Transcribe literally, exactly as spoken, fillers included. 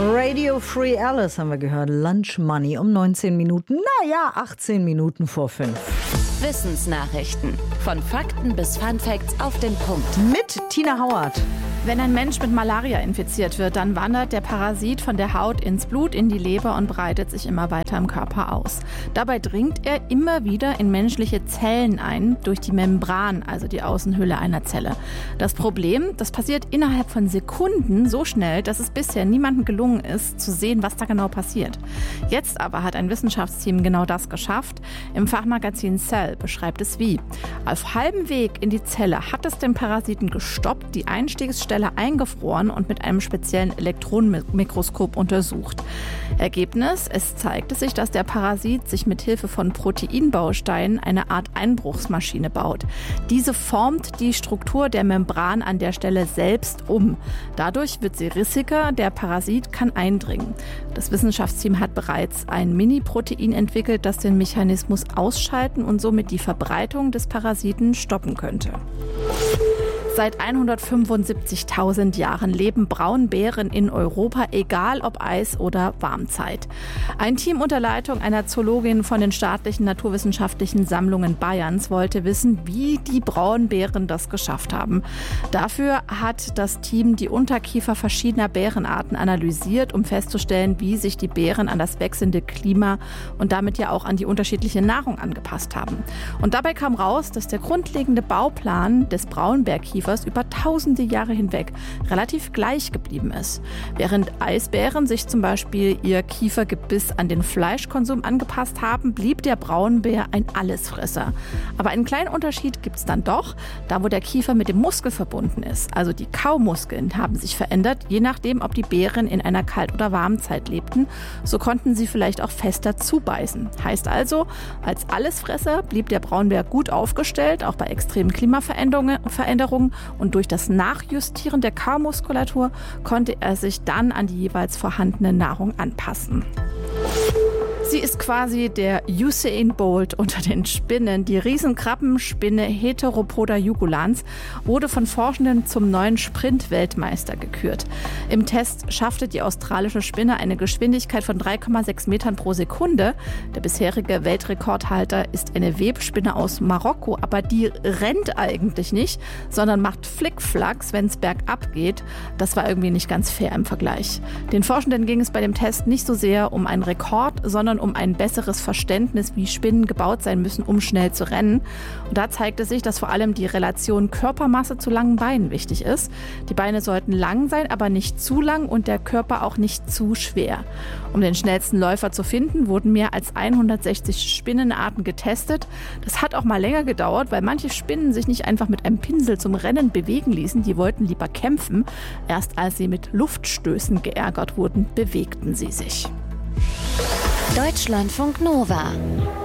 Radio Free Alice haben wir gehört. Lunch Money um neunzehn Minuten. Naja, achtzehn Minuten vor fünf. Wissensnachrichten. Von Fakten bis Fun Facts auf den Punkt. Mit Tina Hauert. Wenn ein Mensch mit Malaria infiziert wird, dann wandert der Parasit von der Haut ins Blut, in die Leber und breitet sich immer weiter im Körper aus. Dabei dringt er immer wieder in menschliche Zellen ein, durch die Membran, also die Außenhülle einer Zelle. Das Problem, das passiert innerhalb von Sekunden so schnell, dass es bisher niemandem gelungen ist, zu sehen, was da genau passiert. Jetzt aber hat ein Wissenschaftsteam genau das geschafft. Im Fachmagazin Cell beschreibt es wie. Auf halbem Weg in die Zelle hat es den Parasiten gestoppt, die Einstiegsstelle eingefroren und mit einem speziellen Elektronenmikroskop untersucht. Ergebnis: Es zeigte sich, dass der Parasit sich mit Hilfe von Proteinbausteinen eine Art Einbruchsmaschine baut. Diese formt die Struktur der Membran an der Stelle selbst um. Dadurch wird sie rissiger, der Parasit kann eindringen. Das Wissenschaftsteam hat bereits ein Mini-Protein entwickelt, das den Mechanismus ausschalten und somit die Verbreitung des Parasiten stoppen könnte. Seit hundertfünfundsiebzigtausend Jahren leben Braunbären in Europa, egal ob Eis- oder Warmzeit. Ein Team unter Leitung einer Zoologin von den staatlichen naturwissenschaftlichen Sammlungen Bayerns wollte wissen, wie die Braunbären das geschafft haben. Dafür hat das Team die Unterkiefer verschiedener Bärenarten analysiert, um festzustellen, wie sich die Bären an das wechselnde Klima und damit ja auch an die unterschiedliche Nahrung angepasst haben. Und dabei kam raus, dass der grundlegende Bauplan des Braunbärkiefers über tausende Jahre hinweg relativ gleich geblieben ist. Während Eisbären sich zum Beispiel ihr Kiefergebiss an den Fleischkonsum angepasst haben, blieb der Braunbär ein Allesfresser. Aber einen kleinen Unterschied gibt es dann doch, da wo der Kiefer mit dem Muskel verbunden ist. Also die Kaumuskeln haben sich verändert, je nachdem, ob die Bären in einer Kalt- oder Warmzeit lebten. So konnten sie vielleicht auch fester zubeißen. Heißt also, als Allesfresser blieb der Braunbär gut aufgestellt, auch bei extremen Klimaveränderungen. Und durch das Nachjustieren der Kaumuskulatur konnte er sich dann an die jeweils vorhandene Nahrung anpassen. Sie ist quasi der Usain Bolt unter den Spinnen. Die Riesenkrabbenspinne Heteropoda jugulans wurde von Forschenden zum neuen Sprint-Weltmeister gekürt. Im Test schaffte die australische Spinne eine Geschwindigkeit von drei Komma sechs Metern pro Sekunde. Der bisherige Weltrekordhalter ist eine Webspinne aus Marokko, aber die rennt eigentlich nicht, sondern macht Flickflacks, wenn es bergab geht. Das war irgendwie nicht ganz fair im Vergleich. Den Forschenden ging es bei dem Test nicht so sehr um einen Rekord, sondern um ein besseres Verständnis, wie Spinnen gebaut sein müssen, um schnell zu rennen. Und da zeigte sich, dass vor allem die Relation Körpermasse zu langen Beinen wichtig ist. Die Beine sollten lang sein, aber nicht zu lang und der Körper auch nicht zu schwer. Um den schnellsten Läufer zu finden, wurden mehr als hundertsechzig Spinnenarten getestet. Das hat auch mal länger gedauert, weil manche Spinnen sich nicht einfach mit einem Pinsel zum Rennen bewegen ließen. Die wollten lieber kämpfen. Erst als sie mit Luftstößen geärgert wurden, bewegten sie sich. Deutschlandfunk Nova.